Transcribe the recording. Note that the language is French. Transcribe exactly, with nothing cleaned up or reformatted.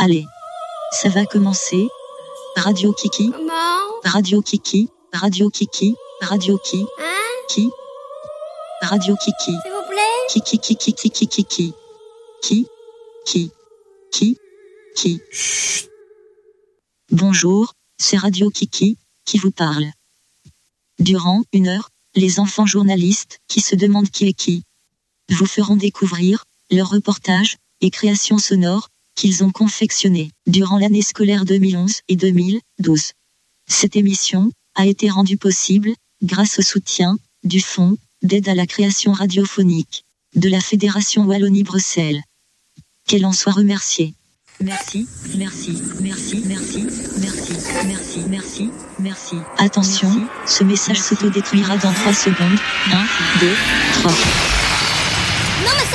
Allez, ça va commencer. Radio Kiki. Comment? Radio Kiki. Radio Kiki. Radio qui? Hein? Qui? Radio Kiki. S'il vous plaît? Kiki Kiki Kiki Kiki. Qui? Qui? Qui? Qui? Chut. Bonjour, c'est Radio Kiki qui vous parle. Durant une heure, les enfants journalistes qui se demandent qui est qui vous feront découvrir leurs reportages et créations sonores qu'ils ont confectionnés durant l'année scolaire deux mille onze et deux mille douze. Cette émission a été rendue possible grâce au soutien du Fonds d'aide à la création radiophonique de la Fédération Wallonie-Bruxelles. Qu'elle en soit remerciée. Merci, merci, merci, merci, merci, merci, merci, merci. Attention, merci. Ce message s'autodétruira dans trois secondes. un, deux, trois. Non mais